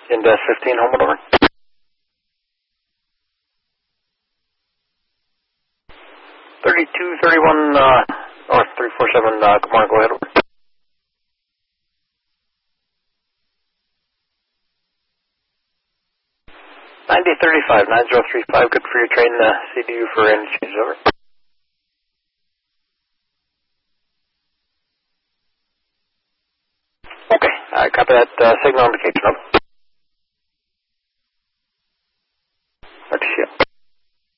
Index 15, home over. 3231 North 347, good morning, go ahead, over. $9035, 9035, good for your train, CDU for any change, over. Okay, copy that signal indication, over.